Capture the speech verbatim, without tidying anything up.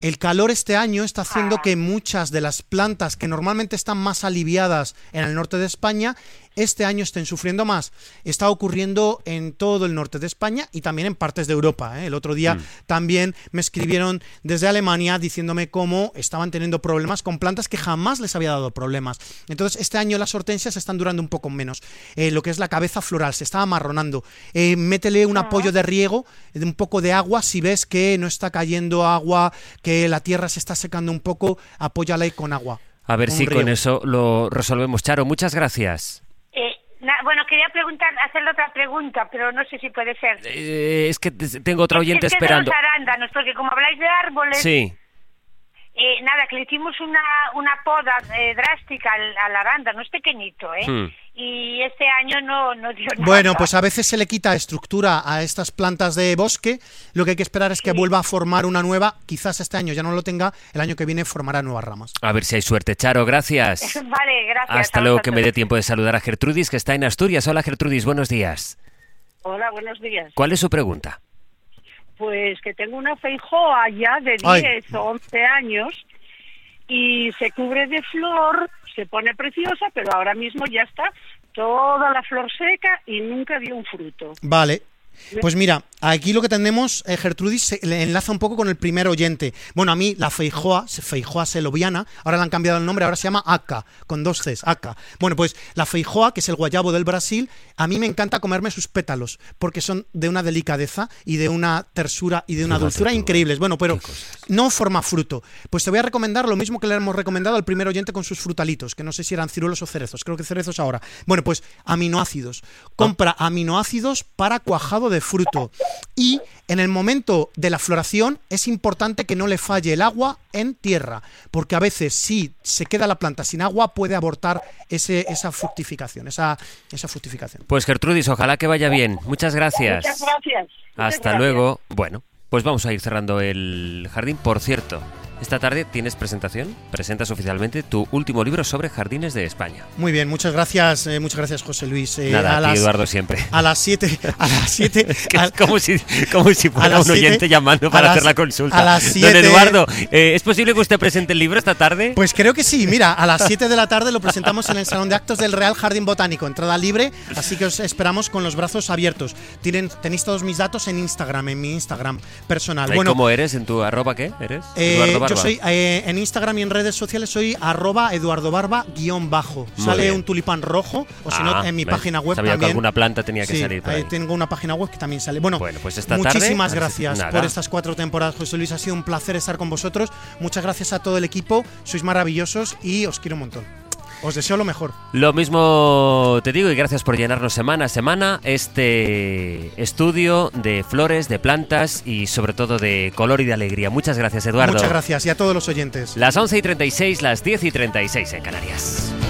El calor este año está haciendo Ah. que muchas de las plantas que normalmente están más aliviadas en el norte de España, este año estén sufriendo más. Está ocurriendo en todo el norte de España y también en partes de Europa, ¿eh? El otro día Mm. también me escribieron desde Alemania diciéndome cómo estaban teniendo problemas con plantas que jamás les había dado problemas. Entonces este año las hortensias están durando un poco menos. Eh, lo que es la cabeza floral se está amarronando. Eh, métele un Ah. apoyo de riego, de un poco de agua. Si ves que no está cayendo agua, que la tierra se está secando un poco, apóyala ahí con agua. A ver Un si con riego. eso lo resolvemos. Charo, muchas gracias. Eh, na- bueno, quería preguntar, hacerle otra pregunta, pero no sé si puede ser. Eh, es que te- tengo otra oyente es que esperando. de los arándanos, porque como habláis de árboles, Sí. eh, nada, que le hicimos una, una poda eh, drástica al, al arándano, es pequeñito, ¿eh? Hmm. Y este año no, no dio nada. Bueno, pues a veces se le quita estructura a estas plantas de bosque. Lo que hay que esperar es que Sí. vuelva a formar una nueva. Quizás este año ya no lo tenga, el año que viene formará nuevas ramas. A ver si hay suerte. Charo, gracias. Vale, gracias. Hasta a luego, que me vosotros. dé tiempo de saludar a Gertrudis, que está en Asturias. Hola, Gertrudis, buenos días. Hola, buenos días. ¿Cuál es su pregunta? Pues que tengo una feijoa ya de Ay. diez o once años y se cubre de flor, se pone preciosa, pero ahora mismo ya está toda la flor seca y nunca dio un fruto. Vale. Pues mira, aquí lo que tenemos, eh, Gertrudis, se le enlaza un poco con el primer oyente. Bueno, a mí la feijoa, feijoa seloviana, ahora le han cambiado el nombre, ahora se llama aca, con dos Cs, aca. Bueno, pues la feijoa, que es el guayabo del Brasil, a mí me encanta comerme sus pétalos, porque son de una delicadeza y de una tersura y de una Fíjate dulzura tú, increíbles. Bueno, pero qué cosas. no forma fruto. Pues te voy a recomendar lo mismo que le hemos recomendado al primer oyente con sus frutalitos, que no sé si eran ciruelos o cerezos, creo que cerezos ahora. Bueno, pues aminoácidos. Compra aminoácidos para cuajado de fruto. Y en el momento de la floración es importante que no le falle el agua en tierra, porque a veces si se queda la planta sin agua puede abortar ese, esa fructificación, esa, esa fructificación. Pues Gertrudis, ojalá que vaya bien. Muchas gracias. Muchas gracias. Muchas Hasta gracias. luego. Bueno, pues vamos a ir cerrando el jardín. Por cierto, esta tarde tienes presentación. Presentas oficialmente tu último libro sobre jardines de España. Muy bien, muchas gracias, eh, muchas gracias José Luis. Eh, Nada, a a ti, las- Eduardo, siempre. A las siete, a las siete, Que a- es como si, como si a fuera las un siete- oyente llamando a para las- hacer la consulta. a las Don siete- Eduardo, eh, ¿es posible que usted presente el libro esta tarde? Pues creo que sí, mira, a las siete de la tarde lo presentamos en el Salón de Actos del Real Jardín Botánico, entrada libre, así que os esperamos con los brazos abiertos. Tienen, tenéis todos mis datos en Instagram, en mi Instagram personal. ¿Y Bueno, ¿Cómo eres? ¿En tu arroba qué eres? eh, Eduardo Barba. yo soy eh, en Instagram y en redes sociales soy arroba Eduardo Barba guión bajo. Muy Sale bien. un tulipán rojo, o si no, Ah, en mi ¿ves? página web Sabía que también. alguna planta tenía que Sí, salir por ahí. eh, tengo una página web que también sale. Bueno, Bueno, pues esta tarde, muchísimas así- gracias nada. por estas cuatro temporadas, José Luis. Ha sido un placer estar con vosotros. Muchas gracias a todo el equipo. Sois maravillosos y os quiero un montón. Os deseo lo mejor. Lo mismo te digo y gracias por llenarnos semana a semana este estudio de flores, de plantas y sobre todo de color y de alegría. Muchas gracias, Eduardo. Muchas gracias y a todos los oyentes. Las once y treinta y seis, las diez y treinta y seis en Canarias.